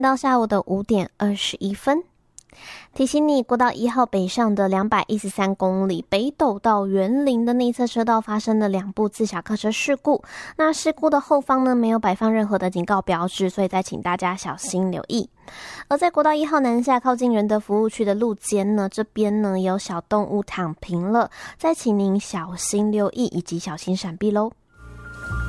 到下午的5点21分。提醒你，国道1号北上的213公里北斗到园林的内侧车道发生了2部自小客车事故，那事故的后方呢没有摆放任何的警告标志，所以再请大家小心留意。而在国道1号南下靠近仁德服务区的路肩呢，这边呢有小动物躺平了，再请您小心留意以及小心闪避咯。